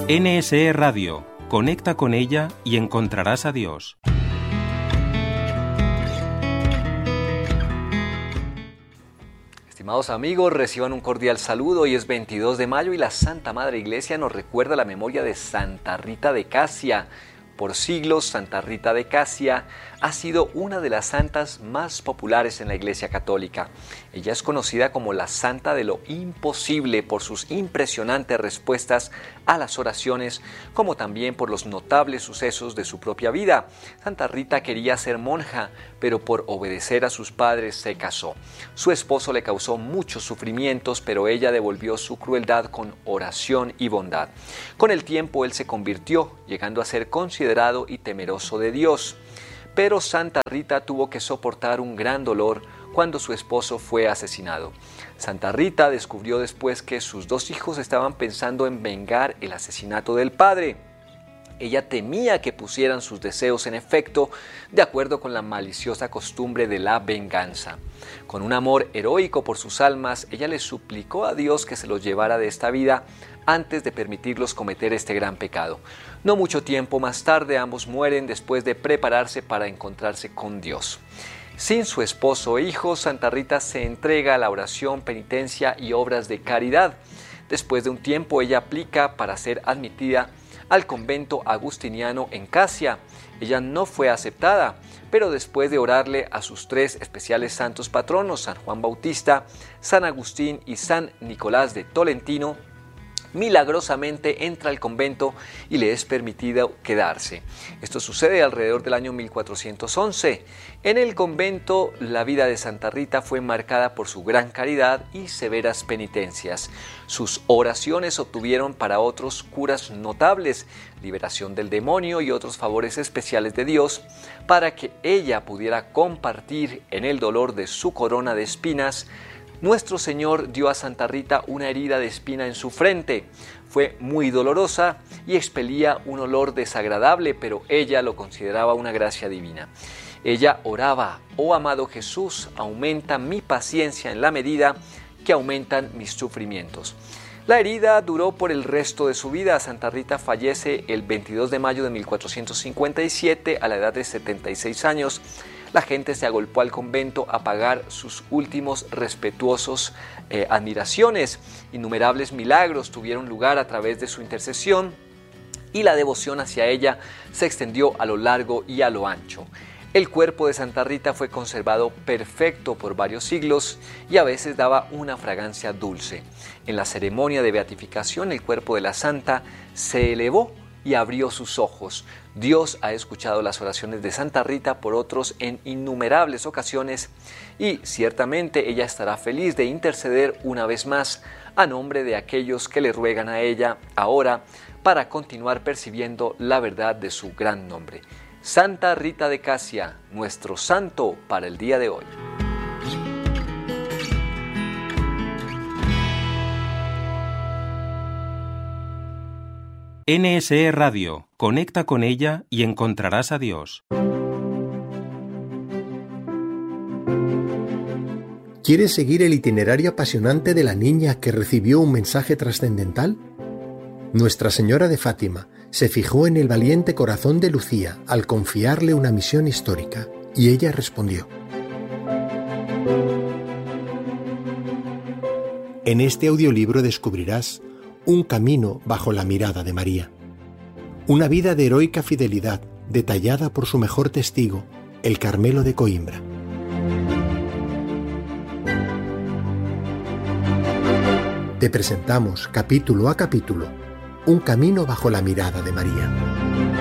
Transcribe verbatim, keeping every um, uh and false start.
N S E Radio. Conecta con ella y encontrarás a Dios. Estimados amigos, reciban un cordial saludo. Hoy es veintidós de mayo y la Santa Madre Iglesia nos recuerda la memoria de Santa Rita de Casia. Por siglos, Santa Rita de Casia ha sido una de las santas más populares en la Iglesia Católica. Ella es conocida como la Santa de lo Imposible por sus impresionantes respuestas a las oraciones, como también por los notables sucesos de su propia vida. Santa Rita quería ser monja, pero por obedecer a sus padres se casó. Su esposo le causó muchos sufrimientos, pero ella devolvió su crueldad con oración y bondad. Con el tiempo él se convirtió, llegando a ser considerado y temeroso de Dios. Pero Santa Rita tuvo que soportar un gran dolor cuando su esposo fue asesinado. Santa Rita descubrió después que sus dos hijos estaban pensando en vengar el asesinato del padre. Ella temía que pusieran sus deseos en efecto, de acuerdo con la maliciosa costumbre de la venganza. Con un amor heroico por sus almas, ella le suplicó a Dios que se los llevara de esta vida antes de permitirlos cometer este gran pecado. No mucho tiempo más tarde, ambos mueren después de prepararse para encontrarse con Dios. Sin su esposo e hijos, Santa Rita se entrega a la oración, penitencia y obras de caridad. Después de un tiempo, ella aplica para ser admitida al convento agustiniano en Casia. Ella no fue aceptada, pero después de orarle a sus tres especiales santos patronos, San Juan Bautista, San Agustín y San Nicolás de Tolentino, milagrosamente entra al convento y le es permitido quedarse. Esto sucede alrededor del año mil cuatrocientos once. En el convento, la vida de Santa Rita fue marcada por su gran caridad y severas penitencias. Sus oraciones obtuvieron para otros curas notables, liberación del demonio y otros favores especiales de Dios, para que ella pudiera compartir en el dolor de su corona de espinas. Nuestro Señor dio a Santa Rita una herida de espina en su frente. Fue muy dolorosa y expelía un olor desagradable, pero ella lo consideraba una gracia divina. Ella oraba: «Oh amado Jesús, aumenta mi paciencia en la medida que aumentan mis sufrimientos». La herida duró por el resto de su vida. Santa Rita fallece el veintidós de mayo de mil cuatrocientos cincuenta y siete a la edad de setenta y seis años. La gente se agolpó al convento a pagar sus últimos respetuosos eh, admiraciones. Innumerables milagros tuvieron lugar a través de su intercesión y la devoción hacia ella se extendió a lo largo y a lo ancho. El cuerpo de Santa Rita fue conservado perfecto por varios siglos y a veces daba una fragancia dulce. En la ceremonia de beatificación, el cuerpo de la santa se elevó y abrió sus ojos. Dios ha escuchado las oraciones de Santa Rita por otros en innumerables ocasiones y ciertamente ella estará feliz de interceder una vez más a nombre de aquellos que le ruegan a ella ahora para continuar percibiendo la verdad de su gran nombre. Santa Rita de Casia, nuestro santo para el día de hoy. N S E Radio. Conecta con ella y encontrarás a Dios. ¿Quieres seguir el itinerario apasionante de la niña que recibió un mensaje trascendental? Nuestra Señora de Fátima se fijó en el valiente corazón de Lucía al confiarle una misión histórica, y ella respondió. En este audiolibro descubrirás un camino bajo la mirada de María. Una vida de heroica fidelidad, detallada por su mejor testigo, el Carmelo de Coimbra. Te presentamos, capítulo a capítulo, un camino bajo la mirada de María.